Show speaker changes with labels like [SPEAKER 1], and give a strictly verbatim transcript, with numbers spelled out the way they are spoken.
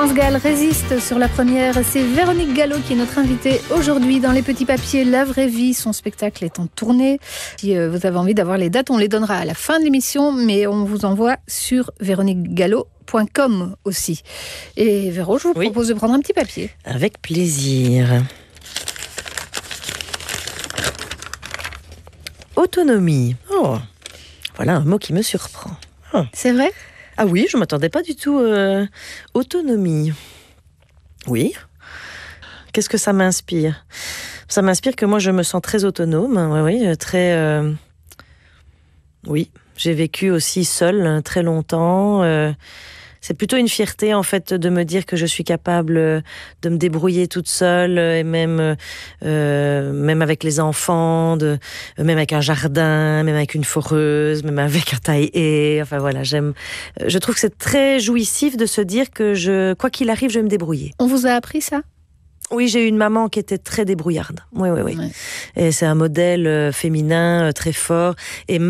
[SPEAKER 1] France Gall résiste sur la première. C'est Véronique Gallo qui est notre invitée aujourd'hui dans Les Petits Papiers, La Vraie Vie. Son spectacle est en tournée. Si vous avez envie d'avoir les dates, on les donnera à la fin de l'émission, mais on vous envoie sur véronique gallo point com aussi. Et Véro, je vous oui. propose de prendre un petit papier.
[SPEAKER 2] Avec plaisir. Autonomie. Oh, voilà un mot qui me surprend. Oh.
[SPEAKER 1] C'est vrai ?
[SPEAKER 2] Ah oui, je ne m'attendais pas du tout. Euh, autonomie. Oui. Qu'est-ce que ça m'inspire ? Ça m'inspire que moi, je me sens très autonome. Oui, oui, très... Euh... Oui, j'ai vécu aussi seule très longtemps. Euh... C'est plutôt une fierté, en fait, de me dire que je suis capable de me débrouiller toute seule, et même, euh, même avec les enfants, de, même avec un jardin, même avec une foreuse, même avec un taille-haie. Enfin voilà, j'aime. Je trouve que c'est très jouissif de se dire que je, quoi qu'il arrive, je vais me débrouiller.
[SPEAKER 1] On vous a appris ça ?
[SPEAKER 2] Oui, j'ai eu une maman qui était très débrouillarde. Oui, oui, oui. Ouais. Et c'est un modèle féminin très fort. Et